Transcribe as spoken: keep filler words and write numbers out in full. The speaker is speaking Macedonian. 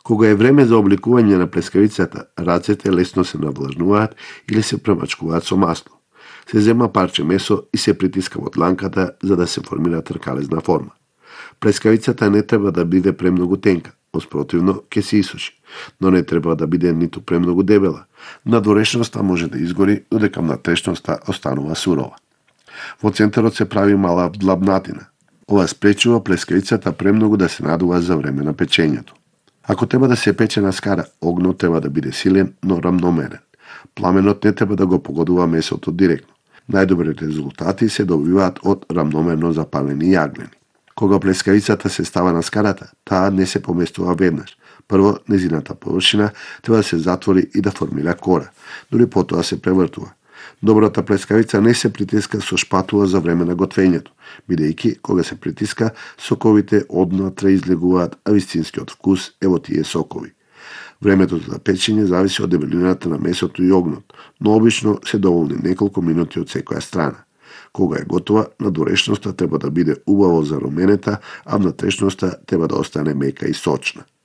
Кога е време за обликување на плескавицата, рацете лесно се навлажнуваат или се премачкуваат со масло. Се зема парче месо и се притиска во дланката за да се формира тркалезна форма. Плескавицата не треба да биде премногу тенка, оспротивно ќе се исуши, но не треба да биде ниту премногу дебела. Надворешноста може да изгори, додека внатрешноста останува сурова. Во центарот се прави мала длабнатина. Ова спречува плескавицата премногу да се надува за време на печењето. Ако треба да се пече на скара, огнот треба да биде силен, но рамномерен. Пламенот не треба да го погодува месото директно. Најдобри резултати се добиваат од рамномерно запалени јаглени. Кога плескавицата се става на скарата, таа не се поместува веднаш. Прво, незината површина треба да се затвори и да формира кора, дури потоа се превртува. Добрата плескавица не се притиска со шпатула за време на готвењето, бидејќи кога се притиска, соковите однатре излегуваат, а вистинскиот вкус е во тие сокови. Времето за печење зависи од дебелината на месото и огнот, но обично се доволни неколку минути од секоја страна. Кога е готова, надворешноста треба да биде убаво заруменета, а внатрешноста треба да остане мека и сочна.